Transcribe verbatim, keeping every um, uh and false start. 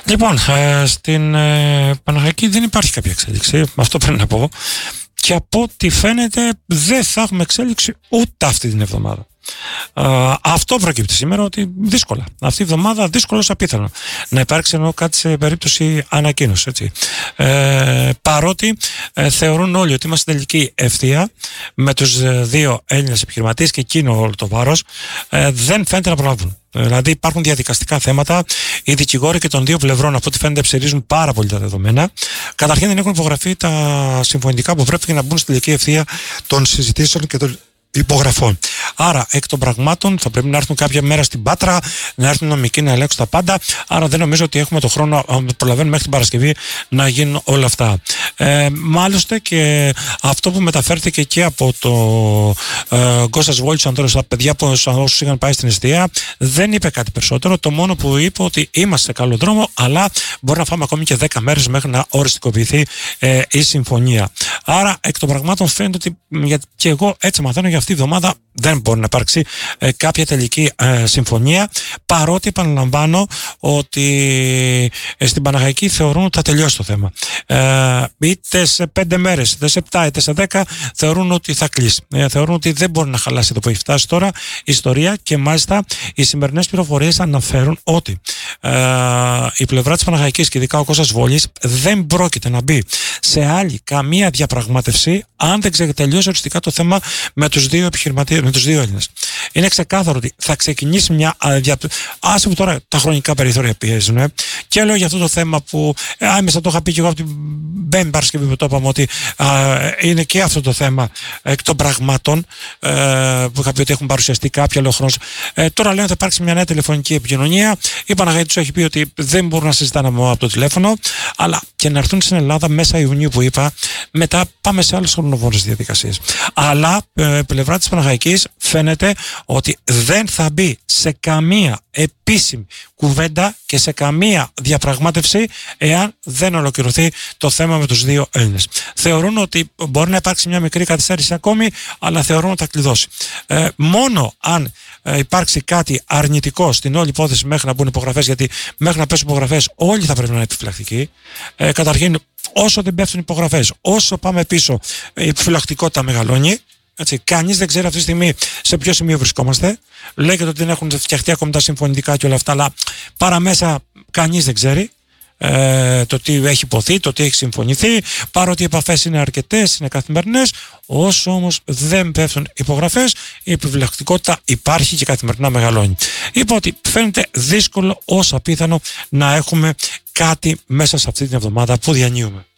Λοιπόν, ε, στην ε, Παναχαϊκή δεν υπάρχει κάποια εξέλιξη, αυτό πρέπει να πω. Και από ό,τι φαίνεται δεν θα έχουμε εξέλιξη ούτε αυτή την εβδομάδα. Uh, αυτό προκύπτει σήμερα, ότι δύσκολα αυτή η εβδομάδα, δύσκολο απίθανο να υπάρξει ενώ κάτι σε περίπτωση ανακοίνωση, έτσι. Ε, παρότι ε, θεωρούν όλοι ότι είμαστε τελική ευθεία με τους ε, δύο Έλληνες επιχειρηματίες και εκείνο όλο το βάρος, ε, δεν φαίνεται να προλάβουν. Δηλαδή υπάρχουν διαδικαστικά θέματα. Οι δικηγόροι και των δύο πλευρών, από ό,τι φαίνεται, ψηρίζουν πάρα πολύ τα δεδομένα. Καταρχήν δεν έχουν υπογραφεί τα συμφωνητικά που πρέπει να μπουν στην τελική ευθεία των συζητήσεων και των υπογραφών. Άρα, εκ των πραγμάτων, θα πρέπει να έρθουν κάποια μέρα στην Πάτρα, να έρθουν νομικοί να ελέγξουν τα πάντα. Άρα, δεν νομίζω ότι έχουμε το χρόνο, προλαβαίνουμε μέχρι την Παρασκευή να γίνουν όλα αυτά. Ε, μάλιστα και αυτό που μεταφέρθηκε και από το ε, Κώστας Βόλτσαν τώρα στα παιδιά που όσους είχαν πάει στην εστία, δεν είπε κάτι περισσότερο. Το μόνο που είπε ότι είμαστε σε καλό δρόμο, αλλά μπορεί να φάμε ακόμη και δέκα μέρες μέχρι να οριστικοποιηθεί ε, η συμφωνία. Άρα, εκ των πραγμάτων φαίνεται ότι, γιατί και εγώ έτσι μαθαίνω, για αυτή τη βδομάδα δεν μπορεί να υπάρξει ε, κάποια τελική ε, συμφωνία, παρότι επαναλαμβάνω ότι ε, στην Παναχαϊκή θεωρούν ότι θα τελειώσει το θέμα. Ε, είτε σε πέντε μέρες, είτε σε επτά, είτε σε δέκα, θεωρούν ότι θα κλείσει. Ε, θεωρούν ότι δεν μπορεί να χαλάσει εδώ που έχει φτάσει τώρα η ιστορία, και μάλιστα οι σημερινές πληροφορίες αναφέρουν ότι ε, η πλευρά της Παναχαϊκής και ειδικά ο Κώστας Βόλης δεν πρόκειται να μπει σε άλλη καμία διαπραγμάτευση αν δεν τελειώσει οριστικά το θέμα με τους δύο επιχειρηματίες, με τους δύο Έλληνες. Είναι ξεκάθαρο ότι θα ξεκινήσει μια. Άσε που τώρα τα χρονικά περιθώρια πιέζουν. Ε. Και λέω για αυτό το θέμα που ε, άμεσα το είχα πει και εγώ από την Πέμπτη Παρασκευή που το είπαμε, ότι α, είναι και αυτό το θέμα εκ των πραγμάτων, ε, που είχα πει ότι έχουν παρουσιαστεί κάποια άλλο χρόνο. Ε, τώρα λένε ότι θα υπάρξει μια νέα τηλεφωνική επικοινωνία. Η Παναχαϊκή τους έχει πει ότι δεν μπορούν να συζητάνε από το τηλέφωνο, αλλά και να έρθουν στην Ελλάδα μέσα Ιουνίου που είπα, μετά πάμε σε άλλες χρονοβόρες διαδικασίες. Αλλά ε, πλευρά της Παναχαϊκής φαίνεται ότι δεν θα μπει σε καμία επίσημη κουβέντα και σε καμία διαπραγμάτευση εάν δεν ολοκληρωθεί το θέμα με τους δύο Έλληνες. Θεωρούν ότι μπορεί να υπάρξει μια μικρή καθυστέρηση ακόμη, αλλά θεωρούν ότι θα κλειδώσει. Ε, μόνο αν ε, υπάρξει κάτι αρνητικό στην όλη υπόθεση μέχρι να μπουν υπογραφές, γιατί μέχρι να πέσουν υπογραφές όλοι θα πρέπει να είναι επιφυλακτικοί. Ε, καταρχήν, όσο δεν πέφτουν υπογραφές, όσο πάμε πίσω, η επιφυλακτικότητα μεγαλώνει. Έτσι, κανείς δεν ξέρει αυτή τη στιγμή σε ποιο σημείο βρισκόμαστε. Λέγεται ότι δεν έχουν φτιαχτεί ακόμα τα συμφωνητικά και όλα αυτά, αλλά παραμέσα κανείς δεν ξέρει ε, το τι έχει υποθεί, το τι έχει συμφωνηθεί. Παρότι οι επαφές είναι αρκετές, είναι καθημερινές, όσο όμως δεν πέφτουν υπογραφές, η επιφυλακτικότητα υπάρχει και καθημερινά μεγαλώνει. Είπα ότι φαίνεται δύσκολο, όσο απίθανο, να έχουμε κάτι μέσα σε αυτή την εβδομάδα που διανύουμε.